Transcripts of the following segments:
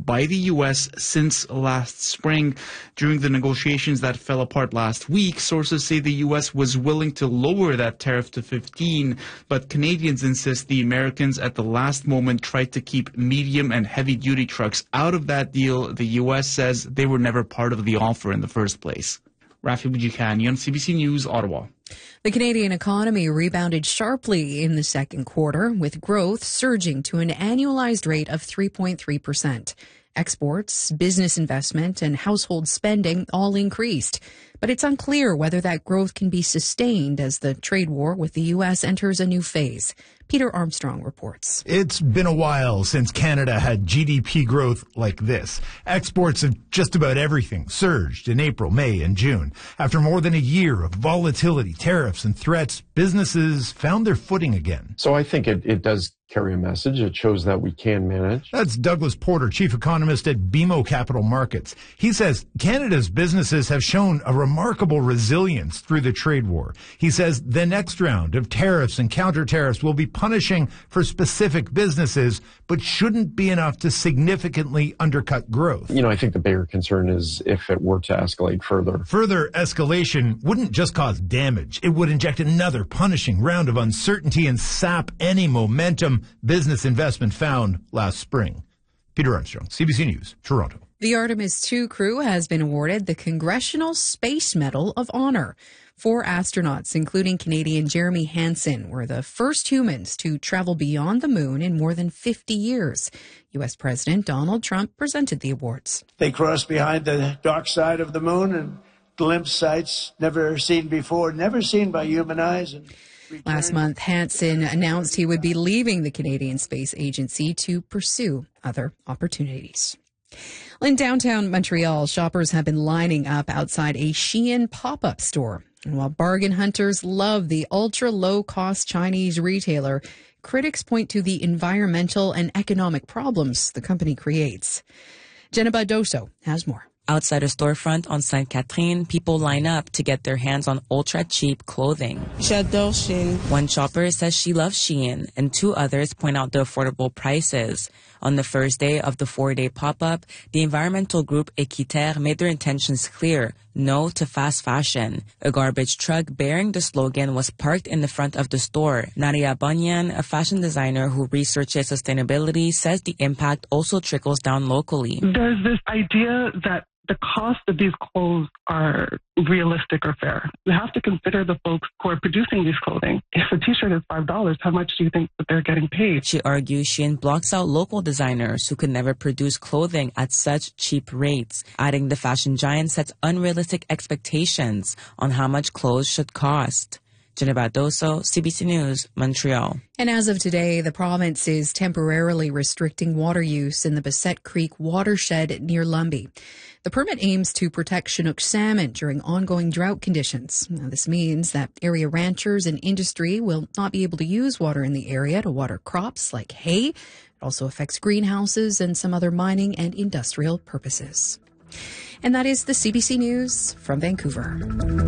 by the U.S. since last spring. During the negotiations that fell apart last week, sources say the U.S. was willing to lower that tariff to 15, but Canadians insist the Americans at the last moment tried to keep medium and heavy-duty trucks out of that deal. The U.S. says they were never part of the offer in the first place. Rafi Boudjikani on CBC News, Ottawa. The Canadian economy rebounded sharply in the second quarter, with growth surging to an annualized rate of 3.3%. Exports, business investment, and household spending all increased. But it's unclear whether that growth can be sustained as the trade war with the U.S. enters a new phase. Peter Armstrong reports. It's been a while since Canada had GDP growth like this. Exports of just about everything surged in April, May, and June. After more than a year of volatility, tariffs, and threats, businesses found their footing again. So I think it does carry a message. It shows that we can manage. That's Douglas Porter, chief economist at BMO Capital Markets. He says Canada's businesses have shown a remarkable resilience through the trade war. He says the next round of tariffs and counter-tariffs will be punishing for specific businesses, but shouldn't be enough to significantly undercut growth. I think the bigger concern is if it were to escalate further. Further escalation wouldn't just cause damage. It would inject another punishing round of uncertainty and sap any momentum business investment found last spring. Peter Armstrong, CBC News, Toronto. The Artemis II crew has been awarded the Congressional Space Medal of Honor. 4 astronauts, including Canadian Jeremy Hansen, were the first humans to travel beyond the moon in more than 50 years. U.S. President Donald Trump presented the awards. They crossed behind the dark side of the moon and glimpsed sights never seen before, never seen by human eyes. Last month, Hansen announced he would be leaving the Canadian Space Agency to pursue other opportunities. In downtown Montreal, shoppers have been lining up outside a Shein pop-up store. And while bargain hunters love the ultra-low-cost Chinese retailer, critics point to the environmental and economic problems the company creates. Jenna Badoso has more. Outside a storefront on Sainte Catherine, people line up to get their hands on ultra-cheap clothing. J'adore Shein. One shopper says she loves Shein, and 2 others point out the affordable prices. On the first day of the 4-day pop-up, the environmental group Équiterre made their intentions clear: no to fast fashion. A garbage truck bearing the slogan was parked in the front of the store. Nadia Banyan, a fashion designer who researches sustainability, says the impact also trickles down locally. There's this idea that the cost of these clothes are realistic or fair. You have to consider the folks who are producing these clothing. If a t-shirt is $5, how much do you think that they're getting paid? She argues Shein blocks out local designers who could never produce clothing at such cheap rates, adding the fashion giant sets unrealistic expectations on how much clothes should cost. Jenna Badoso, CBC News, Montreal. And as of today, the province is temporarily restricting water use in the Bassett Creek watershed near Lumby. The permit aims to protect Chinook salmon during ongoing drought conditions. Now, this means that area ranchers and industry will not be able to use water in the area to water crops like hay. It also affects greenhouses and some other mining and industrial purposes. And that is the CBC News from Vancouver.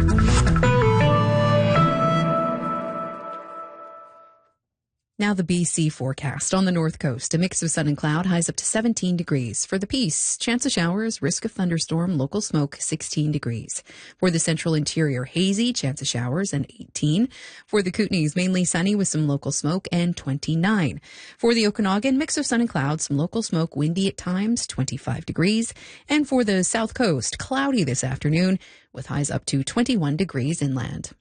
Now the BC forecast. On the north coast, a mix of sun and cloud, highs up to 17 degrees. For the Peace, chance of showers, risk of thunderstorm, local smoke, 16 degrees. For the central interior, hazy, chance of showers, and 18. For the Kootenays, mainly sunny with some local smoke, and 29. For the Okanagan, mix of sun and clouds, some local smoke, windy at times, 25 degrees. And for the south coast, cloudy this afternoon with highs up to 21 degrees inland.